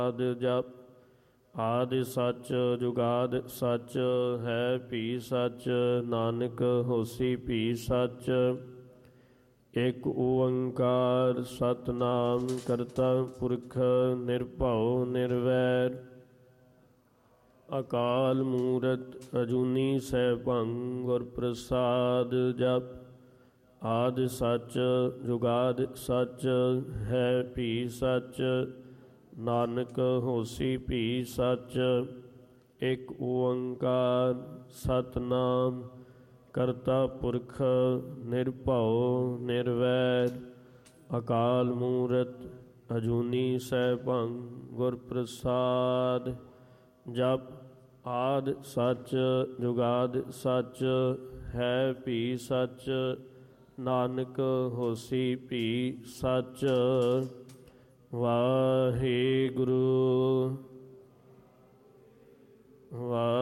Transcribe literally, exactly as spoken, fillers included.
ਆਦਿ ਜਪ ਆਦਿ ਸੱਚ ਜੁਗਾਦ ਸੱਚ ਹੈ ਭੀ ਸੱਚ ਨਾਨਕ ਹੋਸੀ ਭੀ ਸੱਚ। ਇਕ ਓੰਕਾਰ ਸਤਿਨਾਮ ਕਰਤਾ ਪੁਰਖ ਨਿਰਭਉ ਨਿਰਵੈਰ ਅਕਾਲ ਮੂਰਤ ਅਜੂਨੀ ਸੈਭੰ ਗੁਰ ਪ੍ਰਸਾਦ ਜਪ ਆਦਿ ਸੱਚ ਜੁਗਾਦ ਸੱਚ ਹੈ ਭੀ ਸੱਚ ਨਾਨਕ ਹੋਸੀ ਭੀ ਸੱਚ। ਇਕ ਓੰਕਾਰ ਸਤਿਨਾਮ ਕਰਤਾ ਪੁਰਖ ਨਿਰਭਉ ਨਿਰਵੈਰ ਅਕਾਲ ਮੂਰਤ ਅਜੂਨੀ ਸੈਭੰ ਗੁਰ ਪ੍ਰਸਾਦ ਜਪ ਆਦਿ ਸੱਚ ਜੁਗਾਦ ਸੱਚ ਹੈ ਭੀ ਸੱਚ ਨਾਨਕ ਹੋਸੀ ਭੀ ਸੱਚ। ਵਾਹਿਗੁਰੂ ਵਾਹਿਗੁਰੂ।